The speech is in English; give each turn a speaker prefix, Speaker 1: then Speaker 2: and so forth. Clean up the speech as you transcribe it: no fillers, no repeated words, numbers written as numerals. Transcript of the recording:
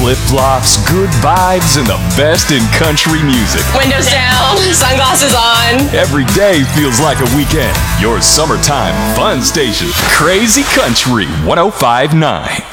Speaker 1: flip-flops, good vibes, and the best in country music.
Speaker 2: Windows down, sunglasses on.
Speaker 1: Every day feels like a weekend. Your summertime fun station, Crazy Country 105.9.